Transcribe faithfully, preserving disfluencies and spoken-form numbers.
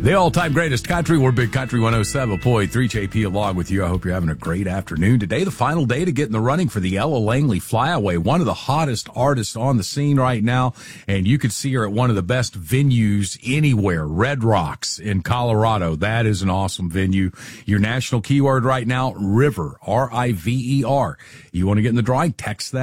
The all-time greatest country. We're Big Country one oh seven point three J P along with you. I hope you're having a great afternoon. Today, the final day to get in the running for the Ella Langley Flyaway, one of the hottest artists on the scene right now. And you could see her at one of the best venues anywhere, Red Rocks in Colorado. That is an awesome venue. Your national keyword right now, River, R I V E R. You want to get in the drawing? Text that.